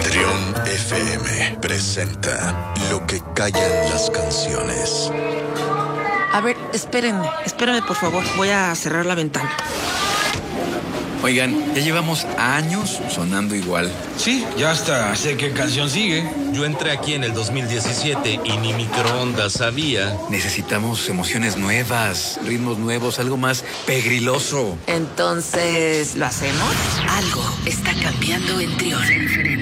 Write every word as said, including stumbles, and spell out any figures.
Trión F M presenta Lo que callan las canciones. A ver, espérenme, espérenme por favor, voy a cerrar la ventana. Oigan, ya llevamos años sonando igual. Sí, ya hasta sé qué canción sigue. Yo entré aquí en el dos mil diecisiete y ni microondas sabía. Necesitamos emociones nuevas, ritmos nuevos, algo más pegriloso. Entonces, ¿lo hacemos? Algo está cambiando en Trión.